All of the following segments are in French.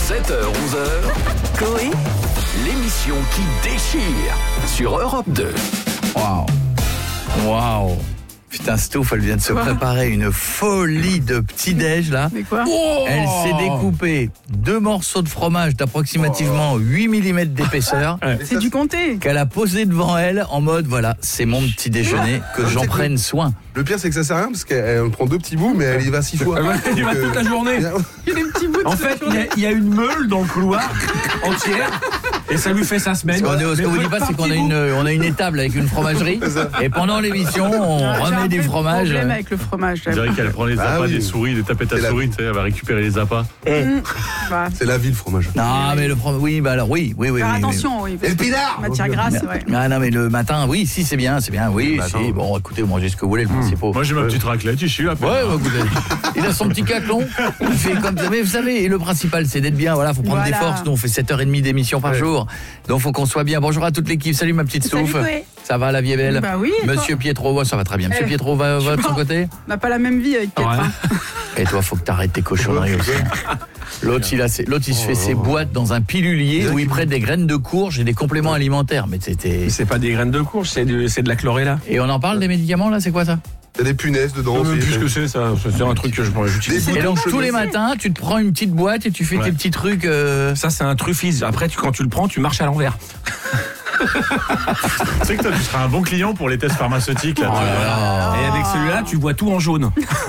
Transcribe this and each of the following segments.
7h-11h, Coé, l'émission qui déchire sur Europe 2. Waouh. Putain, Stouff, elle vient de se préparer une folie de petit-déj, là. mais quoi? Elle s'est découpée 2 morceaux de fromage d'approximativement 8 mm d'épaisseur C'est du comté. qu'elle a posé devant elle en mode, voilà, c'est mon petit déjeuner, que j'en prenne soin. Le pire, c'est que ça sert à rien parce qu'elle prend 2 petits bouts, mais elle y va 6 fois. Il va toute la journée. Il y a des petits bouts de En fait, il y a une meule dans le couloir entière et ça lui fait sa semaine. Ce qu'on vous dit pas, c'est qu'on a une étable avec une fromagerie et pendant l'émission, on remet des fromages. Problème avec le fromage. Je dirais qu'elle prend les appâts oui. des souris, des tapettes à C'est la souris, tu sais, elle va récupérer les appâts. Bah, C'est la vie, le fromage. Non, mais le fromage, oui, bah alors oui. faire attention, oui. Et le pinard Matière grasse, ouais. Ah non, mais le matin, oui, si, c'est bien, oui, Bah, si, attends. bon, écoutez, vous mangez ce que vous voulez, le principal. Moi j'ai ma petite raclette, je suis là. Ouais, bah, écoutez, il a son petit caclon, il fait comme ça, mais vous savez, et le principal, c'est d'être bien, voilà, faut prendre Voilà. des forces, nous on fait 7h30 d'émission par jour, donc faut qu'on soit bien. Bonjour à toute l'équipe, salut ma petite Salut, Stouff. Coé. Ça va, la vie est belle? Bah oui, et Monsieur Pietro, ça va très bien. Monsieur Eh, Pietro va de son côté? On n'a pas la même vie avec Pietro. Ouais. Et toi, faut que t'arrêtes tes cochonneries aussi. L'autre, il se fait ses boîtes dans un pilulier où il prête des graines de courge et des compléments alimentaires. Mais c'était. C'est pas des graines de courge, c'est de la chlorella. Et on en parle des médicaments là, c'est quoi ça? Il y a des punaises dedans. Même aussi. plus que c'est ça, c'est un truc que j'utilise. Des Et donc bouchons tous les de- matins, tu te prends une petite boîte et tu fais tes petits trucs. Ça c'est un truffise. Après quand tu le prends, tu marches à l'envers. Tu sais que toi tu seras un bon client pour les tests pharmaceutiques. Là, Et avec celui-là, tu vois tout en jaune.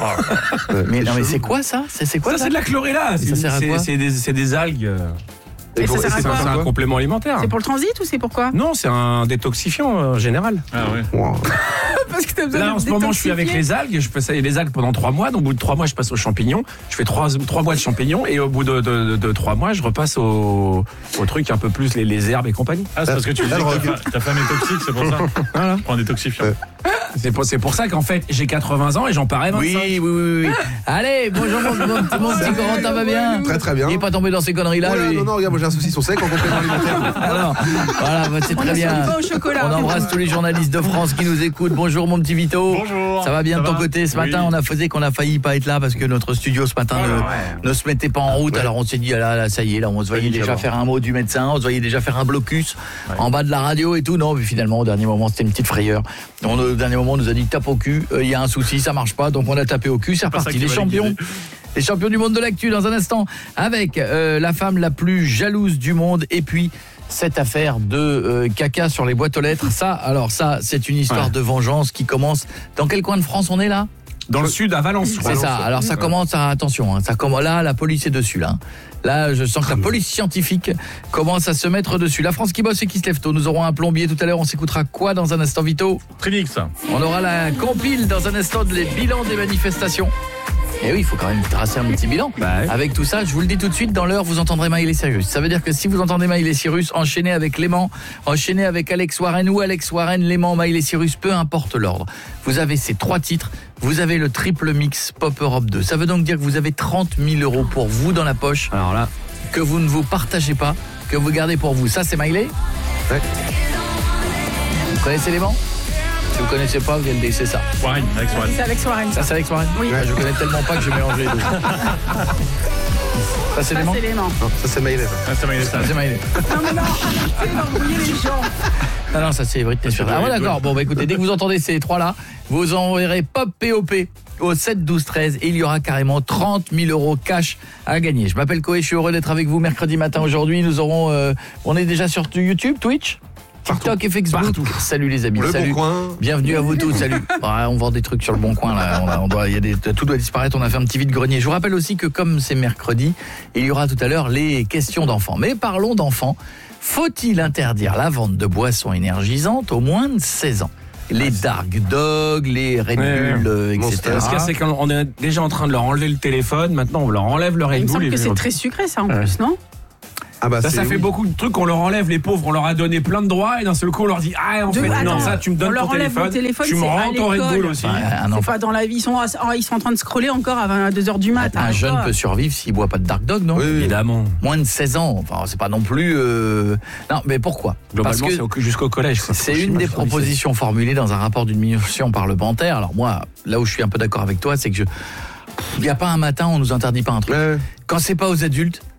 Mais non, mais c'est quoi ça? C'est quoi Ça ça? c'est de la chlorella. ça sert à quoi? C'est des algues. Et ça sert à C'est quoi? un complément alimentaire. C'est pour le transit ou c'est pourquoi? Non, c'est un détoxifiant général. Ah ouais. Wow. Parce que t'as besoin Là de en ce moment je suis avec détoxifier. les algues, je fais ça les algues pendant 3 mois, donc au bout de 3 mois je passe aux champignons, je fais 3 mois de champignons et au bout de 3 mois je repasse au truc un peu plus les herbes et compagnie. Ah, c'est parce que tu dis La drogue. que ta femme est toxique, c'est pour ça. Voilà. Je prends un détoxifiant. C'est pour ça qu'en fait j'ai 80 ans et j'en parais 25. Oui. Allez, bonjour mon petit Corentin, va bien? Très très bien. Il est pas tombé dans ces conneries là, Voilà, lui. non, regarde, moi j'ai un saucisson sec en complément alimentaire. Alors, voilà, bah, c'est On très est sur bien. du pain au chocolat. On embrasse tous les journalistes de France qui nous écoutent. Bonjour mon petit Vito. Bonjour. Ça va bien de ton côté? Ce matin, on a failli pas être là parce que notre studio ce matin ne se mettait pas en route. Alors on s'est dit, ah là, ça y est, là, on se voyait déjà faire un mot du médecin, on se voyait déjà faire un blocus en bas de la radio et tout. Non, mais finalement, au dernier moment, c'était une petite frayeur. Au dernier moment, on nous a dit, tape au cul, il y a un souci, ça marche pas. Donc on a tapé au cul, c'est pas ça reparti. qui Les va champions. l'aiguiser. Les champions du monde de l'actu dans un instant avec la femme la plus jalouse du monde et puis cette affaire de caca sur les boîtes aux lettres. Ça, c'est une histoire de vengeance qui commence. Dans quel coin de France on est là? Dans le sud à Valence. je crois. C'est ça. Alors ça commence à attention. Ça commence là, la police est dessus là. Là, je sens que la police scientifique commence à se mettre dessus. La France qui bosse et qui se lève tôt. Nous aurons un plombier tout à l'heure. On s'écoutera quoi dans un instant, Vito? Trinix. On aura la compile dans un instant de les bilans des manifestations. Et oui, il faut quand même tracer un petit bilan. Bah ouais. Avec tout ça, je vous le dis tout de suite, dans l'heure, vous entendrez Miley Cyrus. Ça veut dire que si vous entendez Miley Cyrus, enchaînez avec Léman, enchaînez avec Alex Warren ou Alex Warren, Léman, Miley Cyrus, peu importe l'ordre. Vous avez ces 3 titres, vous avez le triple mix Pop Europe 2. Ça veut donc dire que vous avez 30 000 € pour vous dans la poche, Alors là, que vous ne vous partagez pas, que vous gardez pour vous. Ça, c'est Miley? Ouais. Vous connaissez Léman? Si vous connaissez pas, vous allez me dire c'est ça. Warren, avec Warren. C'est avec Soirène. Ça, c'est Alex Warren? Oui. Ouais, je connais tellement pas que j'ai mélangé les deux. Ça, c'est Ça, Léman? c'est l'élément. Non, ça c'est Maïlève. Ah, c'est Miley Ça, c'est Miley. Non, mais non, arrêtez d'embrouiller les gens. Ah non, ça c'est Britney Spears. Ah ouais, d'accord. Bon, bah écoutez, dès que vous entendez ces 3-là, vous enverrez Pop POP au 7 12 13 et il y aura carrément 30 000 € cash à gagner. Je m'appelle Coé, je suis heureux d'être avec vous mercredi matin aujourd'hui. Nous aurons, on est déjà sur YouTube, Twitch, TikTok et Facebook. Partout. Salut les amis, Le salut. Bon Coin. Bienvenue à vous tous, salut. Ouais, on vend des trucs sur le bon coin là, tout doit disparaître, on a fait un petit vide-grenier. Je vous rappelle aussi que comme c'est mercredi, il y aura tout à l'heure les questions d'enfants. Mais parlons d'enfants. Faut-il interdire la vente de boissons énergisantes aux moins de 16 ans? Les Dark Dog, les Red Bull, etc. ce qu'il y a, c'est qu'on est déjà en train de leur enlever le téléphone. Maintenant, on leur enlève le Il Red me Bull. semble que c'est très sucré, ça, en plus, non? Ah bah Ça c'est- fait oui. beaucoup de trucs qu'on leur enlève, les pauvres. On leur a donné plein de droits et d'un seul coup, on leur dit ah, en fait, non, Attends, ça, tu me donnes on leur ton enlève téléphone. le téléphone, Tu me c'est à rends ton Red l'école. Bull aussi. Ouais, un, C'est pas dans la vie. Ils sont en train de scroller encore à 2h du mat. un jeune peut survivre s'il boit pas de Dark Dog, non? Oui, oui. Évidemment. Moins de 16 ans, enfin c'est pas non plus... Non, mais pourquoi? Parce Globalement, que c'est jusqu'au collège. quoi. c'est une des propositions formulées dans un rapport d'une mission parlementaire. Alors moi, là où je suis un peu d'accord avec toi, c'est que il n'y a pas un matin, on nous interdit pas un truc. Ouais. Quand c'est pas aux adultes,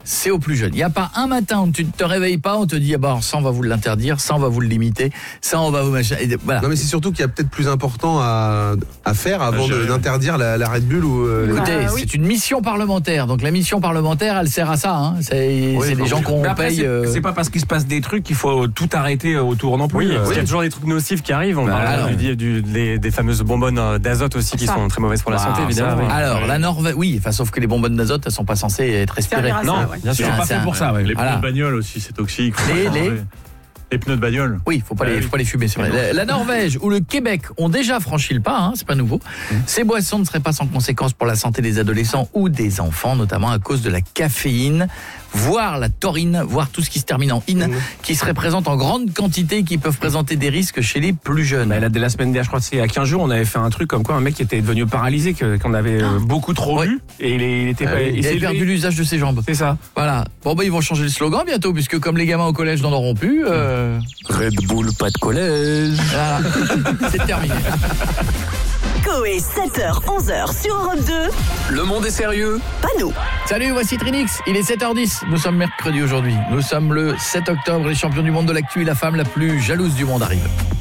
c'est aux plus jeunes. Il n'y a pas un matin où tu ne te réveilles pas, on te dit, ça on va vous l'interdire, ça on va vous le limiter, ça on va vous machin. Voilà. Non mais c'est surtout qu'il y a peut-être plus important à faire avant d'interdire la Red Bull ou... Écoutez, c'est une mission parlementaire. Donc la mission parlementaire, elle sert à ça. Hein. C'est des gens qu'on paye... C'est pas parce qu'il se passe des trucs qu'il faut tout arrêter autour non plus. Oui, il y a toujours des trucs nocifs qui arrivent. On parle des fameuses bonbonnes d'azote aussi qui sont très mauvaises pour la santé, évidemment. Alors, la Norvège, oui, sauf que les bonbonnes d'azote, elles sont pas censées être respirées. Non, bien sûr, pas fait pour ça. Les pneus de bagnole aussi, c'est toxique. Les pneus de bagnole. Oui, faut pas les fumer, c'est vrai. La Norvège ou le Québec ont déjà franchi le pas, c'est pas nouveau. Ces boissons ne seraient pas sans conséquence pour la santé des adolescents ou des enfants, notamment à cause de la caféine, voire la taurine, voire tout ce qui se termine en in, qui serait présente en grande quantité, qui peuvent présenter des risques chez les plus jeunes. Dès la semaine dernière, je crois que c'est à 15 jours, on avait fait un truc comme quoi un mec était devenu paralysé, qu'on avait beaucoup trop bu, et il avait perdu l'usage de ses jambes. C'est ça. Voilà. Bon, ils vont changer le slogan bientôt, puisque comme les gamins au collège n'en auront plus... Red Bull, pas de collège. Voilà. C'est terminé. Coé, 7h, 11h sur Europe 2. Le monde est sérieux? Pas nous. Salut, voici Trinix. Il est 7h10. Nous sommes mercredi aujourd'hui. Nous sommes le 7 octobre. Les champions du monde de l'actu et la femme la plus jalouse du monde arrivent.